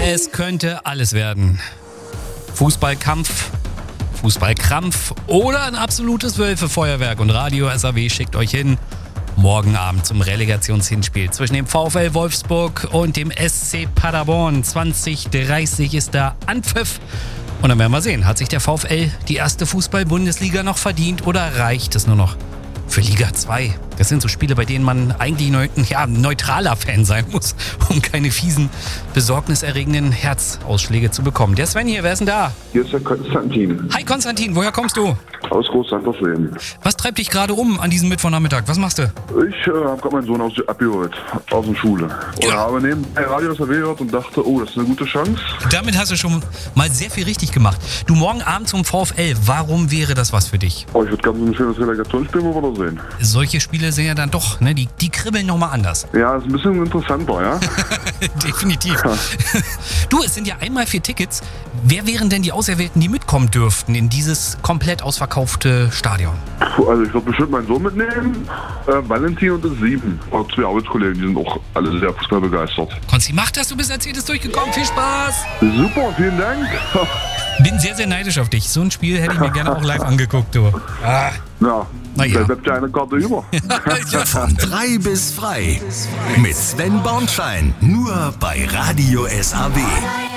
Es könnte alles werden. Fußballkampf, Fußballkrampf oder ein absolutes Wölfefeuerwerk. Und Radio SAW schickt euch hin morgen Abend zum Relegationshinspiel zwischen dem VfL Wolfsburg und dem SC Paderborn. 20:30 ist der Anpfiff. Und dann werden wir sehen, hat sich der VfL die erste Fußball-Bundesliga noch verdient oder reicht es nur noch für Liga 2? Das sind so Spiele, bei denen man eigentlich neutraler Fan sein muss, um keine fiesen, besorgniserregenden Herzausschläge zu bekommen. Der Sven hier, wer ist denn da? Hier ist der Konstantin. Hi Konstantin, woher kommst du? Aus Großsandersleben. Was treibt dich gerade um an diesem Mittwochnachmittag? Was machst du? Ich habe gerade meinen Sohn abgeholt, aus der Schule. Und habe nebenbei Radio SAW gehört und dachte, oh, das ist eine gute Chance. Damit hast du schon mal sehr viel richtig gemacht. Du, morgen Abend zum VfL, warum wäre das was für dich? Oh, ich würde ganz ein schönes Relegationsspiel mal wieder sehen. Solche Spiele sind ja dann doch, ne, die kribbeln nochmal anders. Ja, ist ein bisschen interessanter, ja? Definitiv. Du, es sind ja einmal 4 Tickets. Wer wären denn die Auserwählten, die mitkommen dürften in dieses komplett ausverkaufte Stadion? Puh, also ich würde bestimmt meinen Sohn mitnehmen, Valentin und das 7. Und 2 Arbeitskollegen, die sind auch alle sehr fußballbegeistert. Konsti, mach das, du bist als jedes durchgekommen. Viel Spaß! Super, vielen Dank. Bin sehr, sehr neidisch auf dich. So ein Spiel hätte ich mir gerne auch live angeguckt, du. Ja, Na ja. da bleibt ja eine Karte über. Von 3 bis frei. Mit Sven Bornschein. Nur bei Radio SAW.